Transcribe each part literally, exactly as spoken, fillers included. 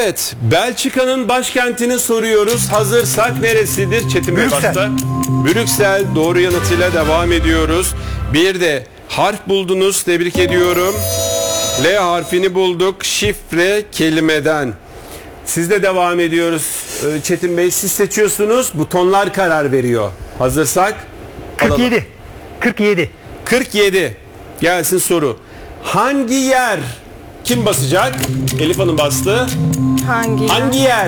Evet, Belçika'nın başkentini soruyoruz. Hazırsak neresidir? Çetin Bey Brüksel. bastı. Brüksel doğru yanıtıyla devam ediyoruz. Bir de harf buldunuz. Tebrik ediyorum. L harfini bulduk. Şifre kelimeden. Sizle devam ediyoruz. Ee, Çetin Bey siz seçiyorsunuz. Butonlar karar veriyor. Hazırsak kırk yedi. alalım. kırk yedi. kırk yedi. Gelsin soru. Hangi yer? Kim basacak? Elif Hanım bastı. Hangi? Hangi yer?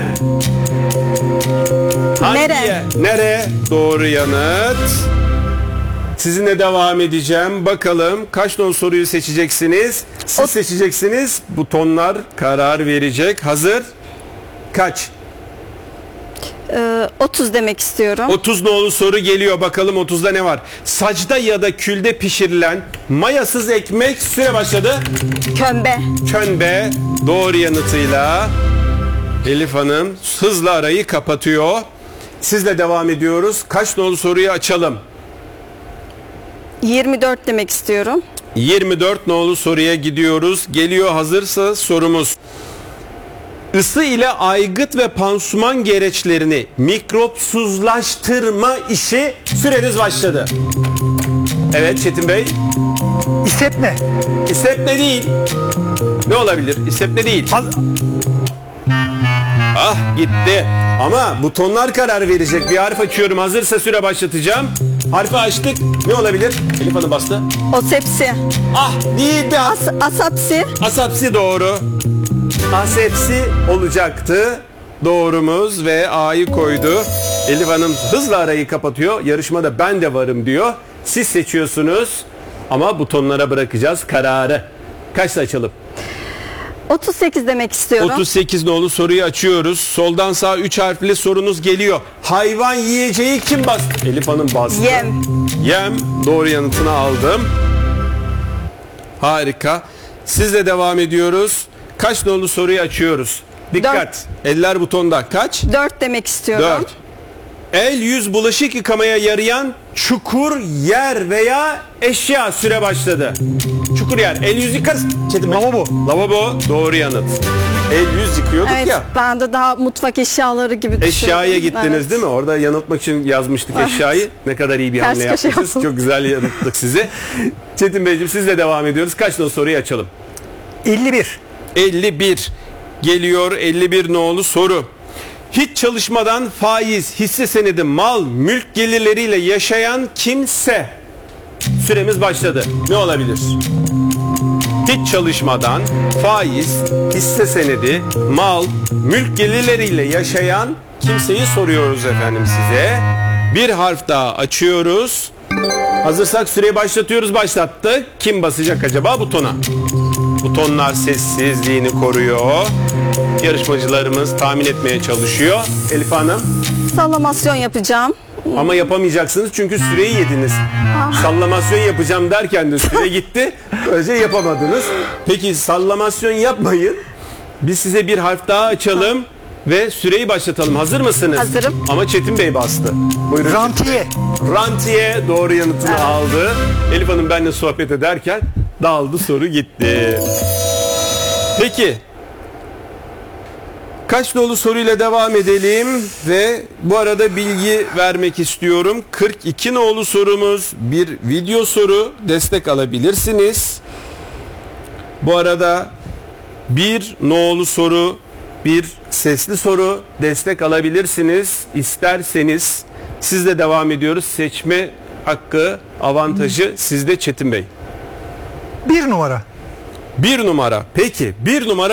Hangi Nere? yer? Nere? Doğru yanıt. Sizinle devam edeceğim. Bakalım kaç nolu soruyu seçeceksiniz? Siz O- seçeceksiniz. Butonlar karar verecek. Hazır? Kaç? Ee, otuz demek istiyorum. otuz nolu soru geliyor. Bakalım otuzda ne var? Sacda ya da külde pişirilen mayasız ekmek. Süre başladı. Kömbe. Könbe doğru yanıtıyla Elif Hanım hızla arayı kapatıyor. Sizle devam ediyoruz. Kaç nolu soruyu açalım? yirmi dört demek istiyorum. yirmi dört nolu soruya gidiyoruz. Geliyor hazırsa sorumuz. Isı ile aygıt ve pansuman gereçlerini mikropsuzlaştırma işi süreniz başladı. Evet Çetin Bey. İstetme. İsepne değil. Ne olabilir? İsepne değil. Az- Ah gitti. Ama butonlar karar verecek. Bir harf açıyorum. Hazırsa süre başlatacağım. Harfi açtık. Ne olabilir? Elif Hanım bastı. Osepsi. Ah değildi. As As asapsi. Asapsi doğru. Asepsi olacaktı. Doğrumuz ve A'yı koydu. Elif Hanım hızla arayı kapatıyor. Yarışmada ben de varım diyor. Siz seçiyorsunuz. Ama butonlara bırakacağız kararı. Kaçta açalım? otuz sekiz demek istiyorum. otuz sekiz nolu soruyu açıyoruz. Soldan sağa üç harfli sorunuz geliyor. Hayvan yiyeceği kim bastı? Elif Hanım bastı. Yem. Yem. Doğru yanıtını aldım. Harika. Sizle devam ediyoruz. Kaç nolu soruyu açıyoruz? Dikkat. Dört. Eller butonda. Kaç? dört demek istiyorum. dört. El yüz bulaşık yıkamaya yarayan çukur yer veya eşya süre başladı. Çukur yer. El yüz yıkarız. Çetin Bey. Lavabo. Lavabo. Doğru yanıt. El yüz yıkıyorduk Evet, ya. ben de daha mutfak eşyaları gibi düşündüm. Eşyaya gittiniz Evet. değil mi? Orada yanıltmak için yazmıştık eşyayı. Ne kadar iyi bir Ters hamle köşe yapmışız. yaptım. Çok güzel yanılttık sizi. Çetin Beyciğim sizle devam ediyoruz. Kaç nolu soruyu açalım? elli bir. elli bir. Geliyor elli bir nolu soru. Hiç çalışmadan faiz, hisse senedi, mal, mülk gelirleriyle yaşayan kimse. Süremiz başladı. Ne olabilir? Hiç çalışmadan faiz, hisse senedi, mal, mülk gelirleriyle yaşayan kimseyi soruyoruz efendim size. Bir harf daha açıyoruz. Hazırsak süreyi başlatıyoruz. Başlattık. Kim basacak acaba butona? Butonlar sessizliğini koruyor. Yarışmacılarımız tahmin etmeye çalışıyor. Elif Hanım. Sallamasyon yapacağım. Ama yapamayacaksınız çünkü süreyi yediniz. Sallamasyon yapacağım derken de süre gitti. Böylece yapamadınız. Peki sallamasyon yapmayın. Biz size bir harf daha açalım ve süreyi başlatalım. Hazır mısınız? Hazırım. Ama Çetin Bey bastı. Buyurun. Rantiye. Rantiye doğru yanıtını aldı. Elif Hanım benimle sohbet ederken dağıldı, soru gitti. Peki. Kaç nolu soruyla devam edelim ve bu arada bilgi vermek istiyorum. kırk iki nolu sorumuz bir video soru, destek alabilirsiniz. Bu arada bir nolu soru bir sesli soru, destek alabilirsiniz. İsterseniz sizle devam ediyoruz. Seçme hakkı, avantajı sizde Çetin Bey. bir numara. Bir numara. Peki bir numara